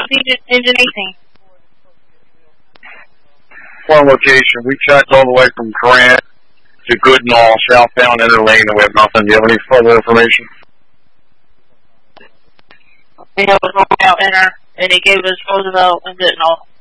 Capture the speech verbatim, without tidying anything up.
Engine, engine eighteen. One location. We checked all the way from Grant to Goodnall, southbound inner lane, and we have nothing. Do you have any further information? We have a northbound inner, and he gave us Roosevelt and Goodnall.